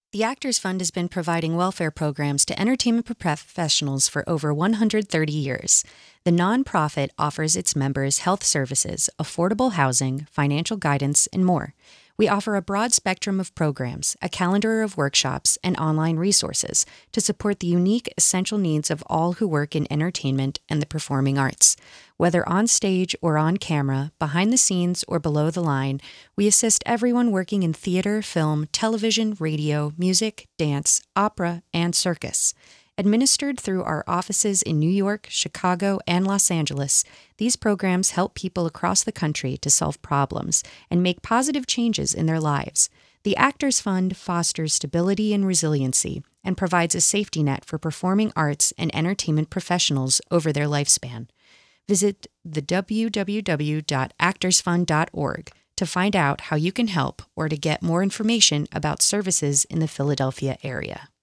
The Actors Fund has been providing welfare programs to entertainment professionals for over 130 years. The nonprofit offers its members health services, affordable housing, financial guidance, and more. We offer a broad spectrum of programs, a calendar of workshops, and online resources to support the unique, essential needs of all who work in entertainment and the performing arts. Whether on stage or on camera, behind the scenes or below the line, we assist everyone working in theater, film, television, radio, music, dance, opera, and circus. Administered through our offices in New York, Chicago, and Los Angeles, these programs help people across the country to solve problems and make positive changes in their lives. The Actors Fund fosters stability and resiliency and provides a safety net for performing arts and entertainment professionals over their lifespan. Visit the www.actorsfund.org to find out how you can help or to get more information about services in the Philadelphia area.